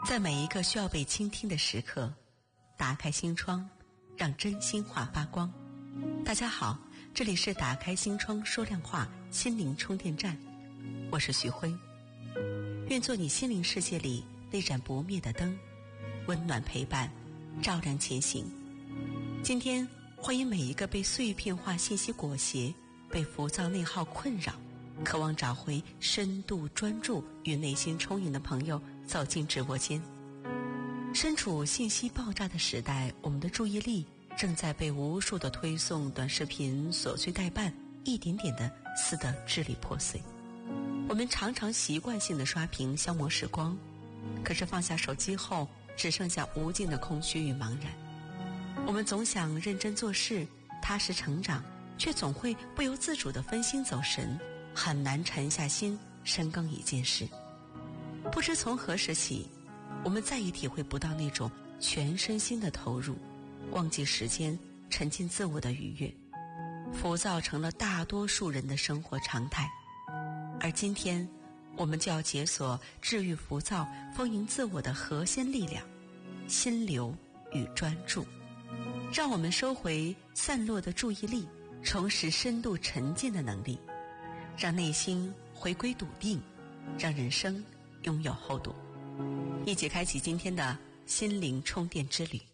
在每一个需要被倾听的时刻，打开心窗，让真心话发光。大家好，这里是打开心窗说亮话心灵充电站，我是徐辉。愿做你心灵世界里那盏不灭的灯，温暖陪伴，照亮前行。今天欢迎每一个被碎片化信息裹挟，被浮躁内耗困扰，渴望找回深度专注与内心充盈的朋友走进直播间。身处信息爆炸的时代，我们的注意力正在被无数的推送短视频琐碎代办，一点点的撕得支离破碎。我们常常习惯性的刷屏消磨时光，可是放下手机后，只剩下无尽的空虚与茫然。我们总想认真做事，踏实成长，却总会不由自主地分心走神，很难沉下心深耕一件事。不知从何时起，我们再也体会不到那种全身心的投入，忘记时间，沉浸自我的愉悦。浮躁成了大多数人的生活常态。而今天，我们就要解锁治愈浮躁、丰盈自我的核心力量——心流与专注。让我们收回散落的注意力，重拾深度沉浸的能力，让内心回归笃定，让人生拥有厚度。一起开启今天的心灵充电之旅。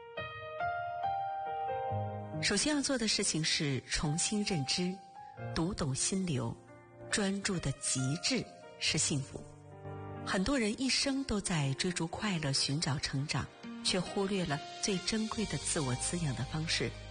首先要做的事情是重新认知，读懂心流，专注的极致是幸福。很多人一生都在追逐快乐，寻找成长，却忽略了最珍贵的自我滋养的方式